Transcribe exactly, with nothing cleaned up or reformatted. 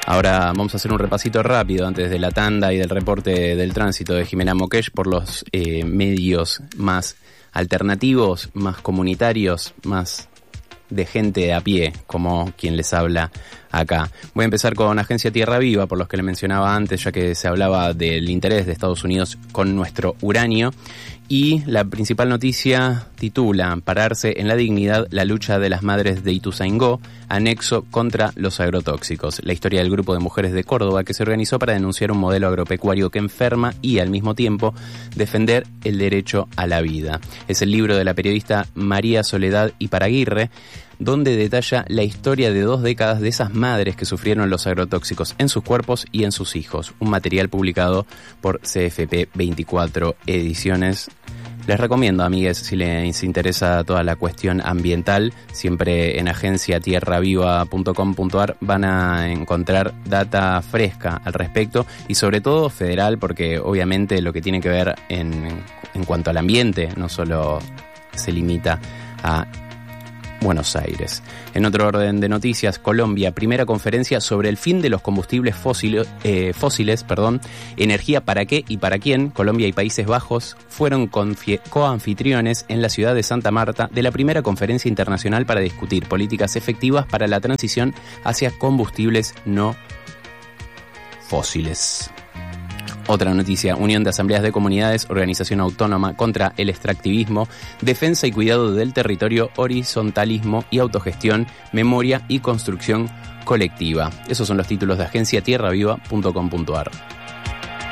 Ahora vamos a hacer un repasito rápido antes de la tanda y del reporte del tránsito de Jimena Moquesh por los eh, medios más alternativos, más comunitarios, más de gente a pie, como quien les habla acá. Voy a empezar con Agencia Tierra Viva, por los que le mencionaba antes, ya que se hablaba del interés de Estados Unidos con nuestro uranio. Y la principal noticia titula: Pararse en la dignidad, la lucha de las madres de Ituzaingó, anexo contra los agrotóxicos. La historia del grupo de mujeres de Córdoba que se organizó para denunciar un modelo agropecuario que enferma y al mismo tiempo defender el derecho a la vida. Es el libro de la periodista María Soledad Iparaguirre, donde detalla la historia de dos décadas de esas madres que sufrieron los agrotóxicos en sus cuerpos y en sus hijos. Un material publicado por C F P veinticuatro Ediciones. Les recomiendo, amigues, si les interesa toda la cuestión ambiental, siempre en agencia tierra viva punto com punto a r van a encontrar data fresca al respecto y sobre todo federal, porque obviamente lo que tiene que ver en, en cuanto al ambiente no solo se limita a Buenos Aires. En otro orden de noticias, Colombia, primera conferencia sobre el fin de los combustibles fósiles, eh, fósiles, perdón, energía para qué y para quién. Colombia y Países Bajos fueron confie- coanfitriones en la ciudad de Santa Marta de la primera conferencia internacional para discutir políticas efectivas para la transición hacia combustibles no fósiles. Otra noticia: Unión de Asambleas de Comunidades, Organización Autónoma contra el Extractivismo, Defensa y Cuidado del Territorio, Horizontalismo y Autogestión, Memoria y Construcción Colectiva. Esos son los títulos de agencia tierra viva punto com punto a r.